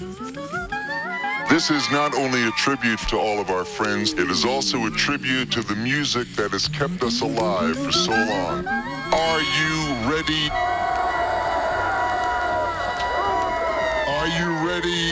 This is not only a tribute to all of our friends, it is also a tribute to the music that has kept us alive for so long. Are you ready?